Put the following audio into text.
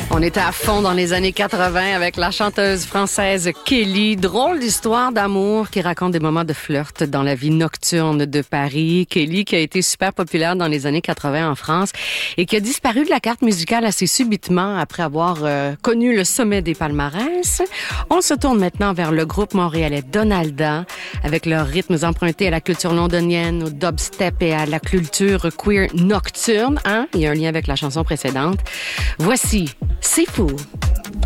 On était à fond dans les années 80 avec la chanteuse française Kelly. Drôle d'histoire d'amour qui raconte des moments de flirt dans la vie nocturne de Paris. Kelly qui a été super populaire dans les années 80 en France et qui a disparu de la carte musicale assez subitement après avoir connu le sommet des palmarès. On se tourne maintenant vers le groupe montréalais Donalda avec leurs rythmes empruntés à la culture londonienne, au dubstep et à la culture queer nocturne. Il y a un lien avec la chanson précédente. Voici C'est fou.